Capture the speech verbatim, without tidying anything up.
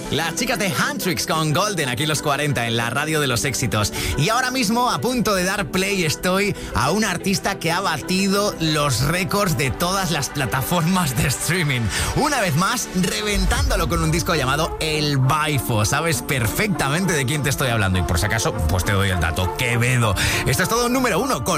Las chicas de Handtricks con Golden, aquí los cuarenta, en la radio de los éxitos. Y ahora mismo, a punto de dar play, estoy a un artista que ha batido los récords de todas las plataformas de streaming. Una vez más, reventándolo con un disco llamado El Baifo. Sabes perfectamente de quién te estoy hablando y por si acaso, pues te doy el dato. Quevedo. Esto es todo un número uno con